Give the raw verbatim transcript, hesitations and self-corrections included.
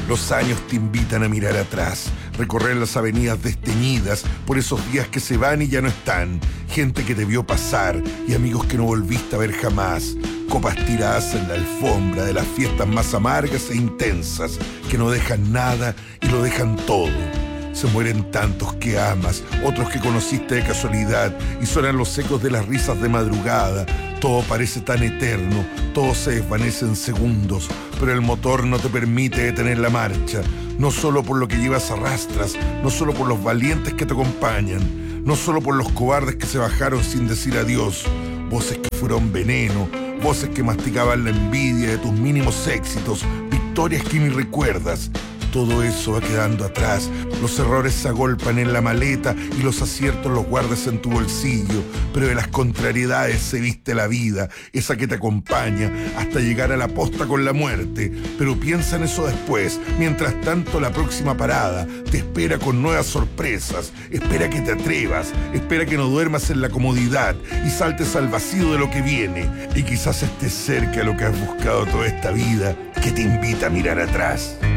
Los años te invitan a mirar atrás, recorrer las avenidas desteñidas por esos días que se van y ya no están, gente que te vio pasar y amigos que no volviste a ver jamás, copas tiradas en la alfombra de las fiestas más amargas e intensas, que no dejan nada y lo dejan todo. Se mueren tantos que amas, otros que conociste de casualidad, y suenan los ecos de las risas de madrugada. Todo parece tan eterno, todo se desvanece en segundos, pero el motor no te permite detener la marcha, no solo por lo que llevas a rastras, no solo por los valientes que te acompañan, no solo por los cobardes que se bajaron sin decir adiós, voces que fueron veneno, voces que masticaban la envidia de tus mínimos éxitos, victorias que ni recuerdas. Todo eso va quedando atrás, los errores se agolpan en la maleta y los aciertos los guardas en tu bolsillo, pero de las contrariedades se viste la vida, esa que te acompaña hasta llegar a la posta con la muerte. Pero piensa en eso después, mientras tanto la próxima parada te espera con nuevas sorpresas, espera que te atrevas, espera que no duermas en la comodidad y saltes al vacío de lo que viene, y quizás estés cerca de lo que has buscado toda esta vida, que te invita a mirar atrás.